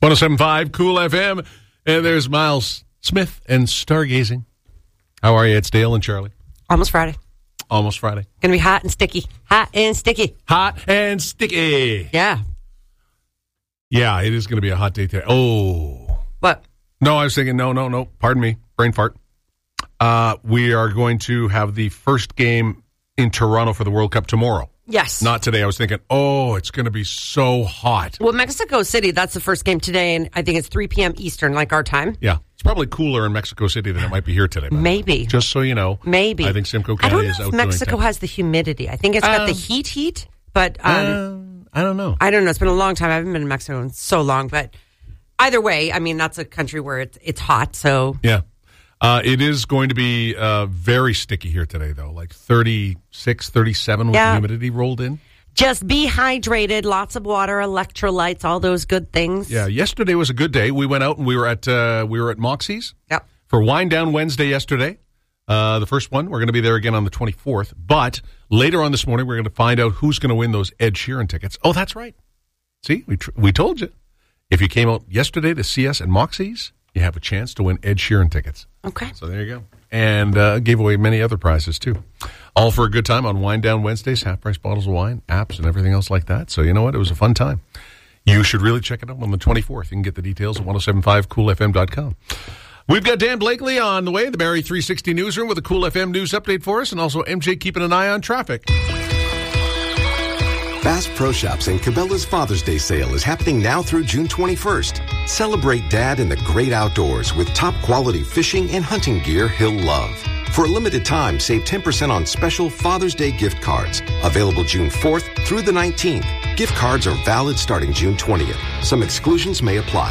107.5 Cool FM. And there's Miles Smith and Stargazing. How are you? It's Dale and Charlie. Almost Friday. Almost Friday. Gonna be hot and sticky. Hot and sticky. Hot and sticky. Yeah. Yeah, it is going to be a hot day today. Oh. What? No, I was thinking, no. Pardon me. Brain fart. We are going to have the first game in Toronto for the World Cup tomorrow. Yes. Not today. I was thinking, it's going to be so hot. Well, Mexico City, that's the first game today, and I think it's 3 p.m. Eastern, like our time. Yeah. It's probably cooler in Mexico City than it might be here today. Maybe. Just so you know. Maybe. I think Simcoe County is out doing I don't know if Mexico has the humidity. I think it's got the heat, but... I don't know. I don't know. It's been a long time. I haven't been in Mexico in so long, but either way, I mean, that's a country where it's hot, so... Yeah. It is going to be very sticky here today, though, like 36, 37 with the humidity rolled in. Just be hydrated, lots of water, electrolytes, all those good things. Yeah, yesterday was a good day. We went out and we were at Moxie's for Wind Down Wednesday yesterday. The first one. We're going to be there again on the 24th. But later on this morning, we're going to find out who's going to win those Ed Sheeran tickets. Oh, that's right. See, we told you. If you came out yesterday to see us at Moxie's, you have a chance to win Ed Sheeran tickets. Okay. So there you go. And gave away many other prizes, too. All for a good time on Wind Down Wednesdays, half-price bottles of wine, apps, and everything else like that. So you know what? It was a fun time. You should really check it out on the 24th. You can get the details at 1075coolfm.com. We've got Dan Blakely on the way, the Barrie 360 newsroom with a Cool FM news update for us, and also MJ keeping an eye on traffic. Bass Pro Shops and Cabela's Father's Day sale is happening now through June 21st. Celebrate Dad in the great outdoors with top-quality fishing and hunting gear he'll love. For a limited time, save 10% on special Father's Day gift cards. Available June 4th through the 19th. Gift cards are valid starting June 20th. Some exclusions may apply.